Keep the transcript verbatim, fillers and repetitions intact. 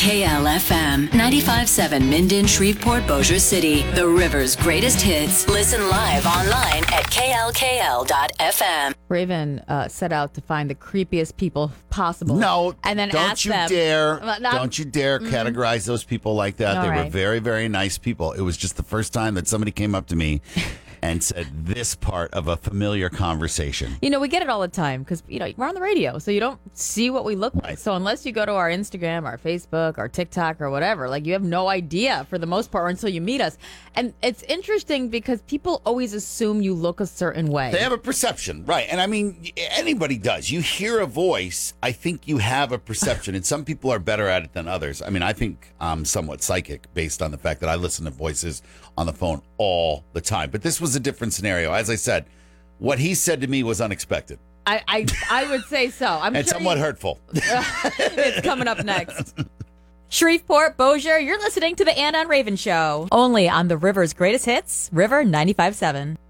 K L F M, ninety-five point seven Minden, Shreveport, Bossier City. The River's greatest hits. Listen live online at K L K L dot F M. Raven uh, set out to find the creepiest people possible. No, and then don't ask you them, dare, Well, not- don't you dare Mm. categorize those people like that. All they were right. very, very nice people. It was just the first time that somebody came up to me and said this part of a familiar conversation. You know, we get it all the time because, you know, we're on the radio, so you don't see what we look like. Right. So unless you go to our Instagram, our Facebook, our TikTok, or whatever, like, you have no idea for the most part until you meet us. And it's interesting because people always assume you look a certain way. They have a perception, right? And I mean, anybody does. You hear a voice, I think you have a perception, and some people are better at it than others. I mean, I think I'm somewhat psychic based on the fact that I listen to voices on the phone all the time. But this was a different scenario. As I said, what he said to me was unexpected I, I, I would say so. I'm and sure somewhat you- hurtful. It's coming up next. Shreveport, Bossier, you're listening to the Anna and Raven Show. Only on the River's greatest hits, River ninety-five point seven.